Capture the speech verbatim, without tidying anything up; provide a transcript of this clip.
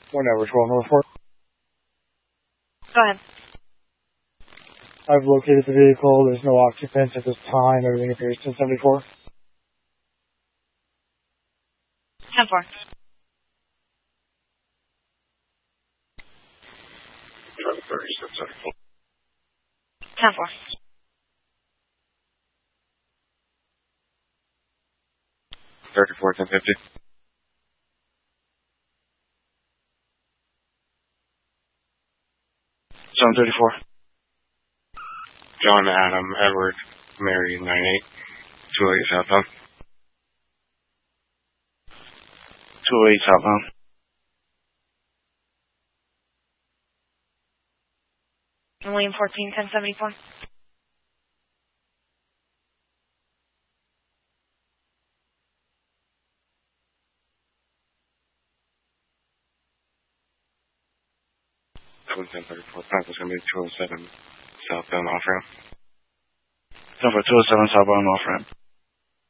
One hour twelve North Fork. Go ahead. I've located the vehicle. There's no occupants at this time. Everything appears ten seventy-four. ten four. ten four. thirty-four, ten fifty. seven thirty-four. John, Adam, Edward, Mary, nine eight. two oh eight southbound. two oh eight southbound. William fourteen, ten seventy-four. ten thirty-four. Path is going to be two oh seven southbound off ramp. ten for two oh seven southbound off ramp.